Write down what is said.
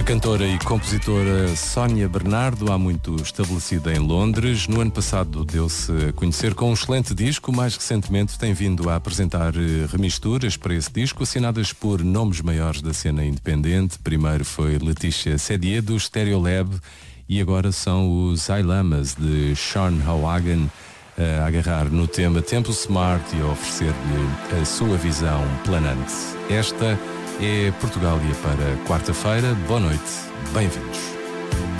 cantora e compositora Sónia Bernardo, há muito estabelecida em Londres. No ano passado deu-se a conhecer com um excelente disco. Mais recentemente tem vindo a apresentar remisturas para esse disco, assinadas por nomes maiores da cena independente. Primeiro foi Letícia Sedier, do Stereolab, e agora são os Ilamas, de Sean Howagan, a agarrar no tema Tempo Smart e a oferecer-lhe a sua visão planante. Esta é Portugália para quarta-feira. Boa noite, bem-vindos.